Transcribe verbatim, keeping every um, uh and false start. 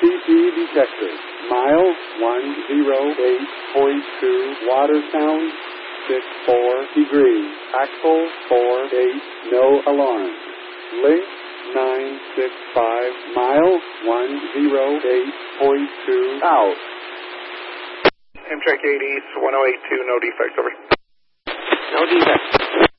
P detected. Mile one oh eight point two, water sound six four degrees. Axle four eight, no alarm. Link nine six five, mile one oh eight point two, out. Amtrak eight East, one oh eight two, no defects, over. No defects.